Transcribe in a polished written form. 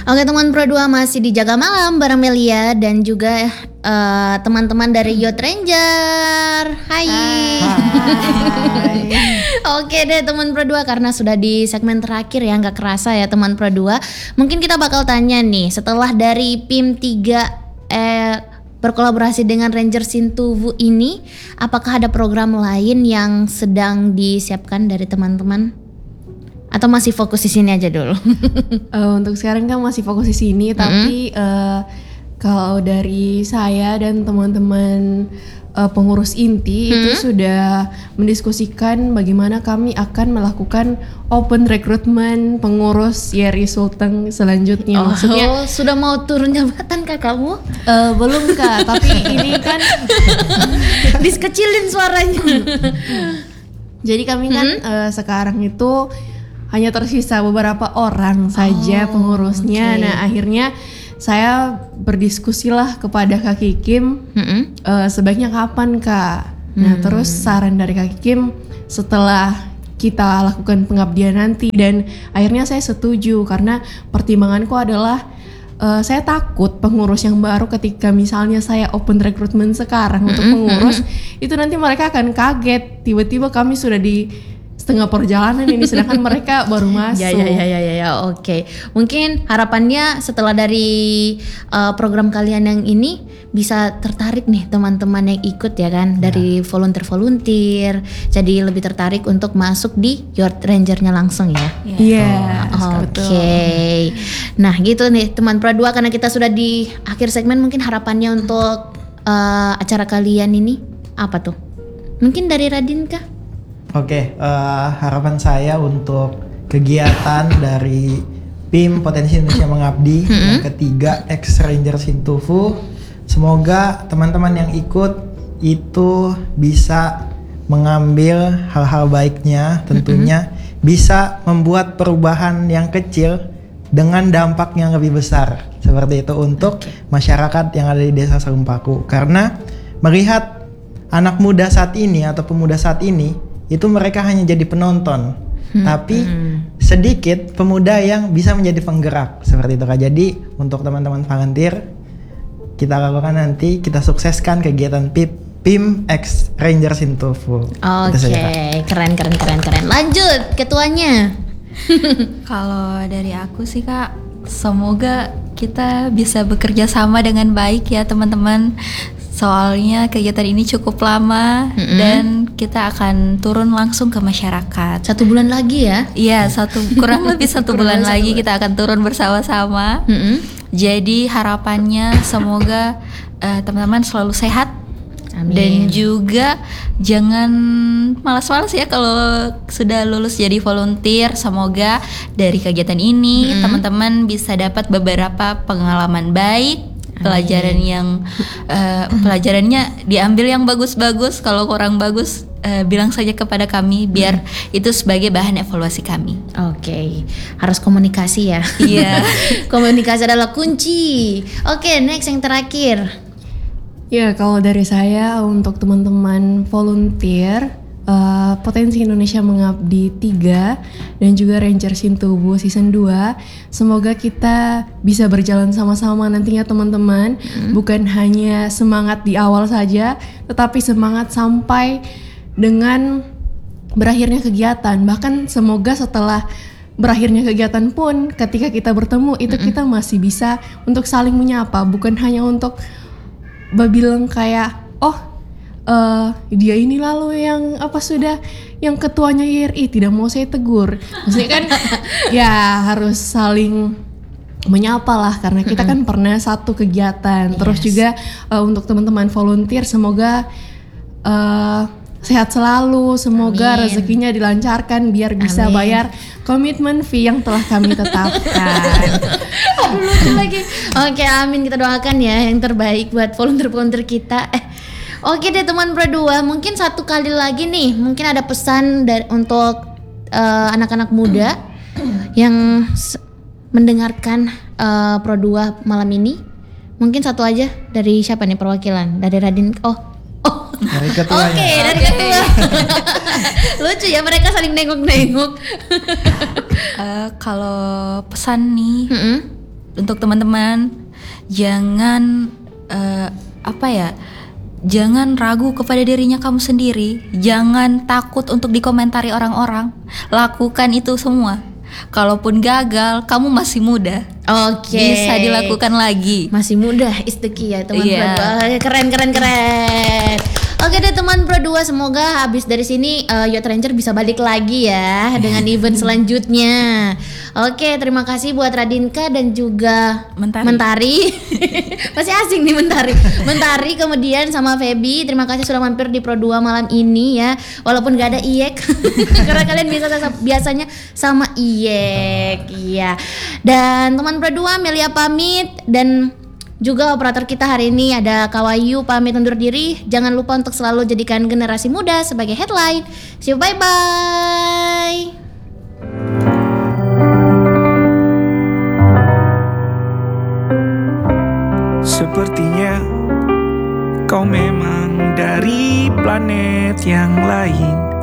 Oke teman Pro 2 masih di Jaga Malam bareng Melia dan juga teman-teman dari Youth Ranger. Hai. Oke deh teman Pro 2, karena sudah di segmen terakhir ya, nggak kerasa ya teman Pro 2. Mungkin kita bakal tanya nih, setelah dari PIM 3 berkolaborasi dengan Ranger Sintuwu ini, apakah ada program lain yang sedang disiapkan dari teman-teman? Atau masih fokus di sini aja dulu? Untuk sekarang kan masih fokus di sini, tapi kalau dari saya dan teman-teman pengurus inti itu sudah mendiskusikan bagaimana kami akan melakukan open recruitment pengurus YRI Sulteng selanjutnya. Maksudnya sudah mau turun jabatan kah kamu? Belum Kak, tapi ini kan diskecilin suaranya. Jadi kami kan sekarang itu hanya tersisa beberapa orang saja pengurusnya. Nah akhirnya saya berdiskusilah kepada Kak Kikim, sebaiknya kapan Kak? Nah terus saran dari Kak Kikim setelah kita lakukan pengabdian nanti, dan akhirnya saya setuju karena pertimbanganku adalah saya takut pengurus yang baru ketika misalnya saya open recruitment sekarang untuk pengurus itu nanti mereka akan kaget tiba-tiba kami sudah di setengah perjalanan ini sedangkan mereka baru masuk. Ya, oke. Mungkin harapannya setelah dari program kalian yang ini bisa tertarik nih teman-teman yang ikut ya kan, dari volunteer, jadi lebih tertarik untuk masuk di Youth Ranger-nya langsung ya. Iya. Oke. Nah, gitu nih teman Pro 2, karena kita sudah di akhir segmen, mungkin harapannya untuk acara kalian ini apa tuh? Mungkin dari Radin kah? Oke, harapan saya untuk kegiatan dari PIM Potensi Indonesia Mengabdi yang ketiga Ex Ranger Sintuwu, semoga teman-teman yang ikut itu bisa mengambil hal-hal baiknya, tentunya bisa membuat perubahan yang kecil dengan dampak yang lebih besar seperti itu untuk masyarakat yang ada di Desa Sarumpaku. Karena melihat anak muda saat ini atau pemuda saat ini itu mereka hanya jadi penonton, tapi sedikit pemuda yang bisa menjadi penggerak seperti itu Kak. Jadi untuk teman-teman volunteer kita lakukan nanti, kita sukseskan kegiatan PIM Ex Ranger Sintuwu. Oke, keren. Lanjut ketuanya. Kalau dari aku sih Kak, semoga kita bisa bekerja sama dengan baik ya teman-teman. Soalnya kegiatan ini cukup lama dan kita akan turun langsung ke masyarakat. 1 bulan lagi ya? Iya, kurang lebih 1 bulan lagi kita akan turun bersama-sama. Jadi harapannya semoga teman-teman selalu sehat. Amin. Dan juga jangan malas-malas ya kalau sudah lulus jadi volunteer. Semoga dari kegiatan ini teman-teman bisa dapat beberapa pengalaman baik. Pelajaran yang pelajarannya diambil yang bagus-bagus. Kalau kurang bagus bilang saja kepada kami biar itu sebagai bahan evaluasi kami. Oke, harus komunikasi ya. Iya. Komunikasi adalah kunci. Oke, next yang terakhir. Ya, kalau dari saya untuk teman-teman volunteer Potensi Indonesia Mengabdi 3 dan juga Ranger Sintuwu Season 2, semoga kita bisa berjalan sama-sama nantinya teman-teman. Bukan hanya semangat di awal saja, tetapi semangat sampai dengan berakhirnya kegiatan. Bahkan semoga setelah berakhirnya kegiatan pun ketika kita bertemu itu kita masih bisa untuk saling menyapa, bukan hanya untuk bilang kayak dia ini lalu yang yang ketuanya YRI tidak mau saya tegur. Maksudnya kan ya harus saling menyapa lah, karena kita kan pernah satu kegiatan. Terus juga untuk teman-teman volunteer semoga sehat selalu, semoga rezekinya dilancarkan biar bisa bayar komitmen fee yang telah kami tetapkan. Aduh, lucu lagi. Oke, amin, kita doakan ya yang terbaik buat volunteer kita. Oke deh teman Pro 2, mungkin satu kali lagi nih, mungkin ada pesan untuk anak-anak muda yang mendengarkan Pro 2 malam ini. Mungkin satu aja dari siapa nih perwakilan? Dari Radin. Dari ketuanya. Oke, dari ketua. Lucu ya, mereka saling nengok-nengok. Kalau pesan nih, untuk teman-teman jangan jangan ragu kepada dirinya kamu sendiri. Jangan takut untuk dikomentari orang-orang. Lakukan itu semua. Kalaupun gagal, kamu masih muda. Oke. Bisa dilakukan lagi. Masih muda is the key ya teman Iya. Pro 2. Keren. Oke deh teman Pro 2, semoga habis dari sini Youth Ranger bisa balik lagi ya dengan event selanjutnya. Oke, terima kasih buat Radinka dan juga Mentari. Masih asing nih Mentari kemudian sama Feby. Terima kasih sudah mampir di Pro 2 malam ini ya. Walaupun gak ada Iyek karena kalian biasanya sama Iyek. Iya. Dan teman Pro 2, Melia pamit dan juga operator kita hari ini ada Kawayu pamit undur diri. Jangan lupa untuk selalu jadikan generasi muda sebagai headline. See you, bye-bye. Sepertinya kau memang dari planet yang lain.